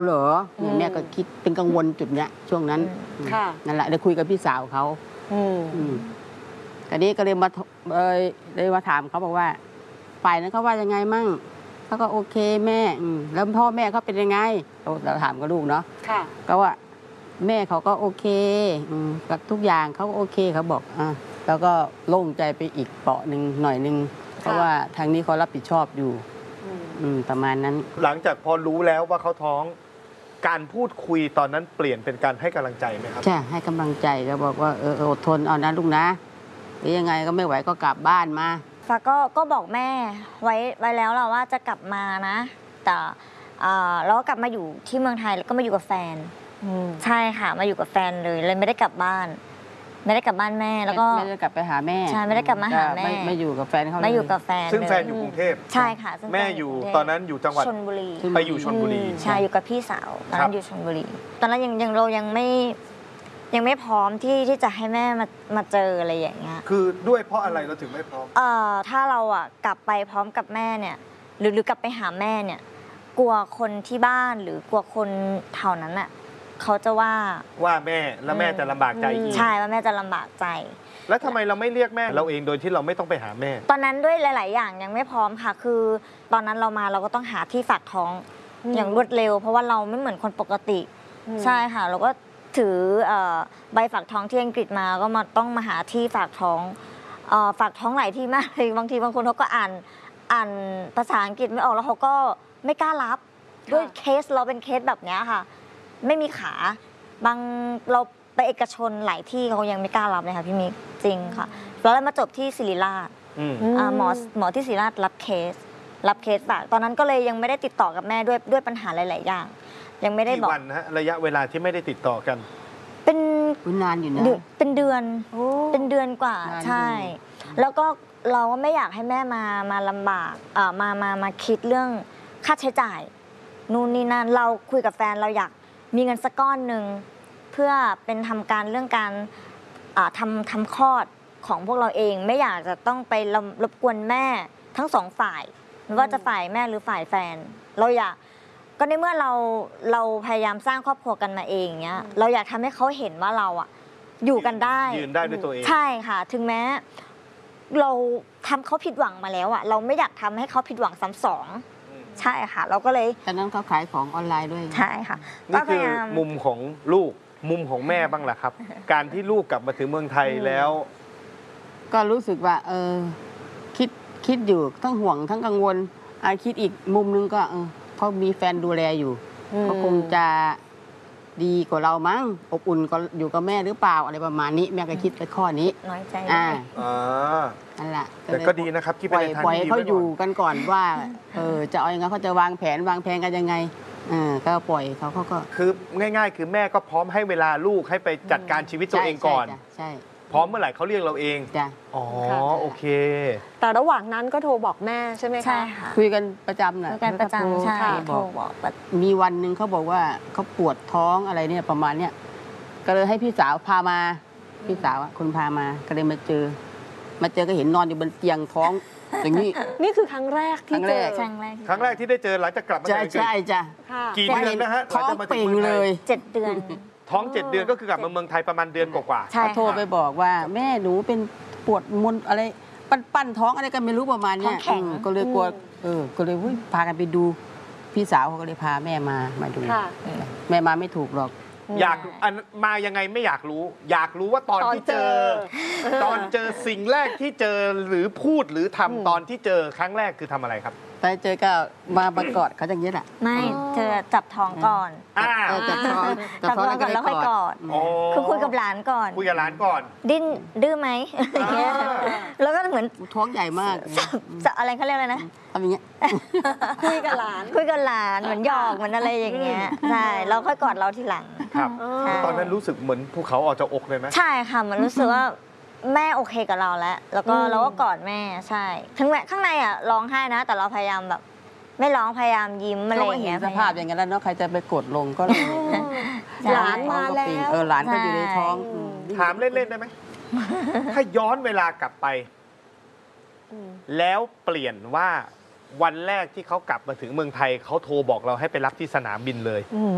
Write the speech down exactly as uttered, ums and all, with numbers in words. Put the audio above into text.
เหรอเนี่ยแม่ก็คิดเป็นกังวลจุดเนี้ยช่วงนั้นนั่นแหละได้คุยกับพี่สาวเขาก็นี้ก็เลยมาเลยเลยมาถามเขาบอกว่าฝ่ายนั้นเขาว่ายังไงมั่งเขาก็โอเคแม่แล้วพ่อแม่เขาเป็นยังไงเราถามกับลูกเนาะก็ว่าแม่เขาก็โอเคกับทุกอย่างเขาโอเคเขาบอกอ่ะแล้วก็โล่งใจไปอีกเปาะหนึ่งหน่อยนึงเพราะว่าทางนี้เขารับผิดชอบอยู่ประมาณนั้นหลังจากพอรู้แล้วว่าเขาท้องการพูดคุยตอนนั้นเปลี่ยนเป็นการให้กำลังใจไหมครับใช่ให้กำลังใจก็บอกว่าเอออดทนเอานะลูกนะหรือยังไงก็ไม่ไหวก็กลับบ้านมาฟ้าก็ก็บอกแม่ไว้ไว้แล้วเราว่าจะกลับมานะแต่เราก็กลับมาอยู่ที่เมืองไทยแล้วก็มาอยู่กับแฟนใช่ค่ะมาอยู่กับแฟนเลยเลยไม่ได้กลับบ้านไม่ได้กลับบ้านแม่แล้วก็ไม่ได้กลับไปหาแม่ใช่ไม่ได้กลับมาหาแม่ไม่อยู่กับแฟนเขาไม่อยู่กับแฟนซึ่งแฟนอยู่กรุงเทพใช่ค่ะแม่อยู่ตอนนั้นอยู่จังหวัดชลบุรีไปอยู่ชลบุรีใช่อยู่กับพี่สาวตอนนั้นอยู่ชลบุรีตอนนั้นยังยังเรายังไม่ยังไม่พร้อมที่ที่จะให้แม่มามาเจออะไรอย่างเงี้ยคือด้วยเพราะอะไรเราถึงไม่พร้อมเอ่อถ้าเราอ่ะกลับไปพร้อมกับแม่เนี่ยหรือหรือกลับไปหาแม่เนี่ยกลัวคนที่บ้านหรือกลัวคนแถวนั้นอ่ะเขาจะว่าว่าแม่แล้วแม่จะลำบากใจอีกใช่ว่าแม่จะลำบากใจแล้วทำไมเราไม่เรียกแม่เราเองโดยที่เราไม่ต้องไปหาแม่ตอนนั้นด้วยหลายๆอย่างยังไม่พร้อมค่ะคือตอนนั้นเรามาเราก็ต้องหาที่ฝากท้องอย่างรวดเร็วเพราะว่าเราไม่เหมือนคนปกติใช่ค่ะเราก็ถือใบฝากท้องที่อังกฤษมาก็มาต้องมาหาที่ฝากท้องฝากท้องหลายที่มากเลยบางทีบางคนเขาก็อ่านอ่านภาษาอังกฤษไม่ออกแล้วเขาก็ไม่กล้ารับด้วยเคสเราเป็นเคสแบบนี้ค่ะไม่มีขาบางเราไปเอกชนหลายที่เขายังไม่กล้ารับเลยค่ะพี่มิกจริงค่ะแล้วเรามาจบที่ศิริราชหมอหมอที่ศิริราชรับเคสรับเคสฝากตอนนั้นก็เลยยังไม่ได้ติดต่อกับแม่ด้วยด้วยปัญหาหลายๆอย่างยังไม่ได้บอกกี่วันฮะระยะเวลาที่ไม่ได้ติดต่อกันเป็นนานอยู่นะเป็นเดือนเป็นเดือนกว่าใช่แล้วก็เราก็ไม่อยากให้แม่มามาลำบากอ่ามามามาคิดเรื่องค่าใช้จ่ายนู่นนี่นั่นเราคุยกับแฟนเราอยากมีเงินสักก้อนหนึ่งเพื่อเป็นทำการเรื่องการทำทำคลอดของพวกเราเองไม่อยากจะต้องไปรบกวนแม่ทั้งสองฝ่ายไม่ว่าจะฝ่ายแม่หรือฝ่ายแฟนเราอยากก็ในเมื่อเราเราพยายามสร้างครอบครัวกันมาเองเนี้ยเราอยากทำให้เขาเห็นว่าเราอะอยู่กันได้ยืนได้ด้วยตัวเองใช่ค่ะถึงแม้เราทำเขาผิดหวังมาแล้วอะเราไม่อยากทำให้เขาผิดหวังซ้ำสองใช่ค่ะเราก็เลยตอนนั้นเขาขายของออนไลน์ด้วยใช่ค่ะนี่คือมุมของลูกมุมของแม่บ้างแหละครับการที่ลูกกลับมาถึงเมืองไทยแล้วก็รู้สึกว่าเออคิดคิดอยู่ทั้งห่วงทั้งกังวลอาคิดอีกมุมนึงก็เออเขามีแฟนดูแลอยู่เขาคงจะดีกว่าเรามั้งอบอุ่นก็อยู่กับแม่หรือเปล่าอะไรประมาณนี้แม่ก็คิดไปข้อนี้น้อยใจอ่านั่นแหละแต่ก็ดีนะครับที่ไปในทางที่ดีเขาอยู่กันก่อนว่าเออจะเอายังไงเขาจะวางแผนวางแผนกันยังไงเออก็ปล่อยเขาเขาก็คือง่ายๆคือแม่ก็พร้อมให้เวลาลูกให้ไปจัดการชีวิตตัวเองก่อนใช่พร้อมเมื่อไหร่เขาเรียกเราเองจ้ะอ๋อโอเคแต่ระหว่างนั้นก็โทรบอกแม่ใช่ไหมคะใช่ค่ะคุยกันประจำนะคุยกันประจำใช่โทรบอกมีวันหนึ่งเขาบอกว่าเขาปวดท้องอะไรเนี่ยประมาณเนี้ยก็เลยให้พี่สาวพามาพี่สาวคนพามาก็เลยมาเจอมาเจอก็เห็นนอนอยู่บนเตียงท้องอย่างนี้นี่คือครั้งแรกที่เจอครั้งแรกครั้งแรกที่ได้เจอหลังจากกลับมาใช่ใช่จ้ะกี่เดือนนะฮะท้องเป่งเลยเจ็ดเดือนท้องเจ็ดเดือนก็คือกลับมาเมืองไทยประมาณเดือนกว่าๆเขาโทรไปบอกว่าแม่หนูเป็นปวดมนอะไรปั้นปั้นท้องอะไรกันไม่รู้ประมาณนี้ก็เลยกลัวเออก็เลยพากันไปดูพี่สาวเขาก็เลยพาแม่มามาดูแม่มาไม่ถูกหรอกอยากอันมายังไงไม่อยากรู้อยากรู้ว่าตอนที่เจอตอนเจอสิ่งแรกที่เจอหรือพูดหรือทำตอนที่เจอครั้งแรกคือทำอะไรครับไปเจอก็มาบังกอดเขาอย่างนี้แหละไม่เจอจับท้องก่อนจับท้องจับท้องก่อนแล้วค่อยกอดคือคุยกับหลานก่อนคุยกับหลานก่อนดิ้นดื้อไหมแล้วก็เหมือนท้องใหญ่มากจะอะไรเขาเรียกอะไรนะทำอย่างเงี้ยคุยกับหลานคุยกับหลานเหมือนหยอกเหมือนอะไรอย่างเงี้ยใช่เราค่อยกอดเราทีหลังครับตอนนั้นรู้สึกเหมือนภูเขาออกจากอกเลยไหมใช่ค่ะมันรู้สึกว่าแม่โอเคกับเราแล้วแล้วก็เราก็กอดแม่ใช่ถึงแม้ข้างในอ่ะร้องไห้นะแต่เราพยายามแบบไม่ร้องพยายามยิ้มอะไรอย่างเงี้ยสภาพอย่างนั้นแล้วเนาะใครจะไปกดลงก็หลานมาแล้วเออหลานก็อยู่ในท้องถามเล่นๆได้ไหมถ้าย้อนเวลากลับไปแล้วเปลี่ยนว่าวันแรกที่เขากลับมาถึงเมืองไทยเขาโทรบอกเราให้ไปรับที่สนามบินเลย